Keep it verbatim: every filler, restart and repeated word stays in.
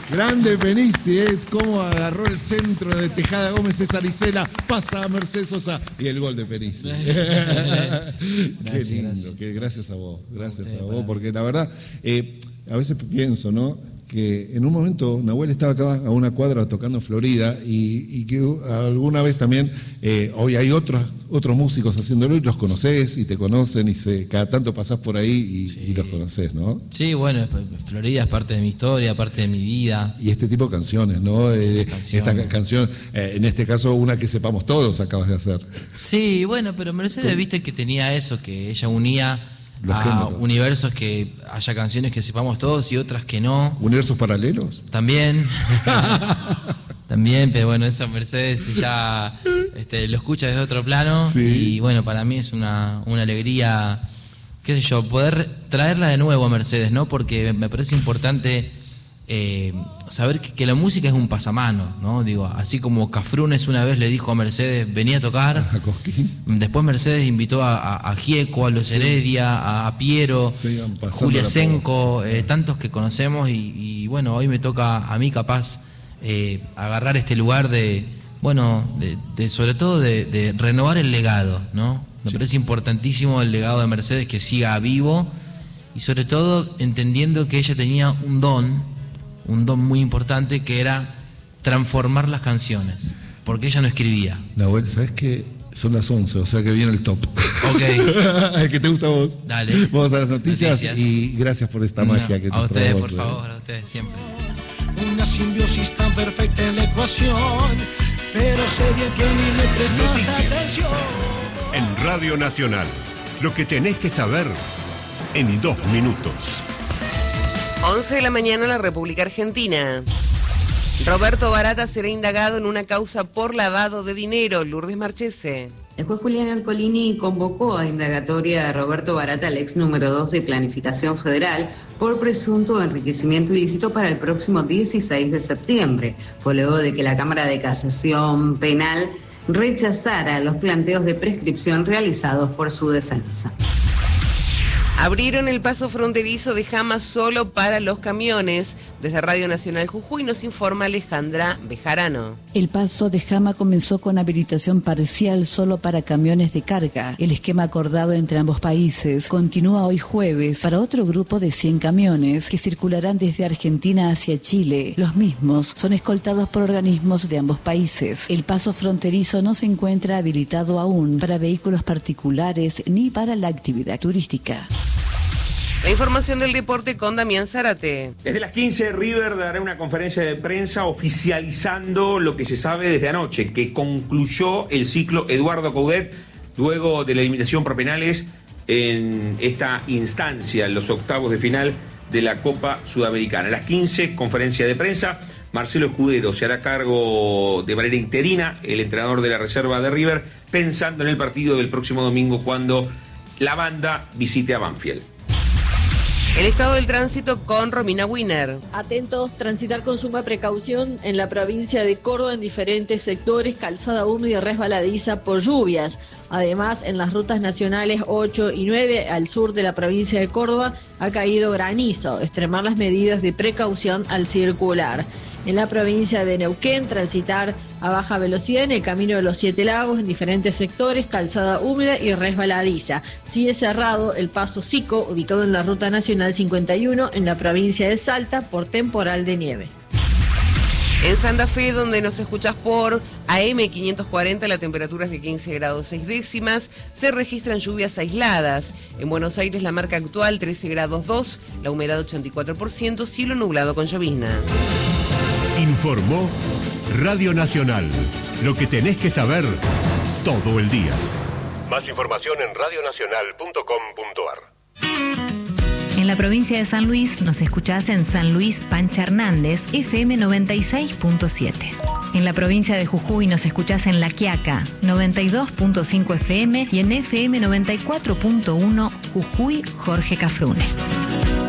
Grande Penici, ¿eh? Cómo agarró el centro de Tejada Gómez, César Isela, pasa a Mercedes Sosa y el gol de Penici. Gracias, Qué lindo, gracias. que gracias a vos, gracias a, usted, a vos, para... porque la verdad, eh, a veces pienso, ¿no? Que en un momento Nahuel estaba acá a una cuadra tocando Florida y, y que alguna vez también, eh, hoy hay otros, otros músicos haciéndolo y los conocés y te conocen y se, cada tanto pasás por ahí y, sí. y los conocés, ¿no? Sí, bueno, Florida es parte de mi historia, parte de mi vida. Y este tipo de canciones, ¿no? Eh, canciones. Esta canción, eh, en este caso una que sepamos todos acabas de hacer. Sí, bueno, pero Mercedes, viste que tenía eso, que ella unía los a géneros. Universos, que haya canciones que sepamos todos y otras que no. ¿Universos paralelos? También. También, pero bueno, eso Mercedes ya este, lo escucha desde otro plano. Sí. Y bueno, para mí es una, una alegría, qué sé yo, poder traerla de nuevo a Mercedes, ¿no? Porque me parece importante eh, saber que, que la música es un pasamano, ¿no? Digo, así como Cafrunes una vez le dijo a Mercedes, venía a tocar. A Cosquín. Después Mercedes invitó a, a, a Gieco, a Los sí. Heredia, a, a Piero, Julia Senco, eh, tantos que conocemos y, y bueno, hoy me toca a mí capaz eh, agarrar este lugar de, bueno, de, de sobre todo de, de renovar el legado, ¿no? Me sí. parece importantísimo el legado de Mercedes que siga vivo y sobre todo entendiendo que ella tenía un don, un don muy importante que era transformar las canciones, porque ella no escribía. Nahuel, ¿sabes qué? Son las once, o sea que viene el top. Ok. El que te gusta a vos. Dale. Vamos a las noticias, noticias. Y gracias por esta magia no, que te a ustedes, probamos, por favor, a ustedes siempre. Una simbiosis tan perfecta en la ecuación, pero sé bien que ni me prestas atención. En Radio Nacional, lo que tenés que saber en dos minutos. once de la mañana en la República Argentina. Roberto Barata será indagado en una causa por lavado de dinero. Lourdes Marchese. El juez Julián Ercolini convocó a indagatoria a Roberto Barata, el ex número dos de Planificación Federal, por presunto enriquecimiento ilícito para el próximo dieciséis de septiembre. Fue luego de que la Cámara de Casación Penal rechazara los planteos de prescripción realizados por su defensa. Abrieron el paso fronterizo de Jama solo para los camiones. Desde Radio Nacional Jujuy nos informa Alejandra Bejarano. El paso de Jama comenzó con habilitación parcial solo para camiones de carga. El esquema acordado entre ambos países continúa hoy jueves para otro grupo de cien camiones que circularán desde Argentina hacia Chile. Los mismos son escoltados por organismos de ambos países. El paso fronterizo no se encuentra habilitado aún para vehículos particulares ni para la actividad turística. La información del deporte con Damián Zárate. Desde las quince, River dará una conferencia de prensa oficializando lo que se sabe desde anoche, que concluyó el ciclo Eduardo Coudet luego de la eliminación por penales en esta instancia, en los octavos de final de la Copa Sudamericana. A las quince, conferencia de prensa. Marcelo Escudero se hará cargo de manera interina, el entrenador de la reserva de River, pensando en el partido del próximo domingo cuando la banda visite a Banfield. El estado del tránsito con Romina Wiener. Atentos, transitar con suma precaución en la provincia de Córdoba en diferentes sectores, calzada húmeda y resbaladiza por lluvias. Además, en las rutas nacionales ocho y nueve al sur de la provincia de Córdoba ha caído granizo. Extremar las medidas de precaución al circular. En la provincia de Neuquén, transitar a baja velocidad en el camino de los Siete Lagos en diferentes sectores, calzada húmeda y resbaladiza. Sigue cerrado el paso Sico, ubicado en la ruta nacional cincuenta y uno en la provincia de Salta por temporal de nieve. En Santa Fe, donde nos escuchás por A M quinientos cuarenta, la temperatura es de quince grados seis décimas, se registran lluvias aisladas. En Buenos Aires, la marca actual trece grados dos, la humedad ochenta y cuatro por ciento, cielo nublado con llovizna. Informó Radio Nacional. Lo que tenés que saber todo el día. Más información en radio nacional punto com punto a r. En la provincia de San Luis nos escuchás en San Luis Pancha Hernández, F M noventa y seis punto siete. En la provincia de Jujuy nos escuchás en La Quiaca, noventa y dos punto cinco F M y en F M noventa y cuatro punto uno Jujuy Jorge Cafrune.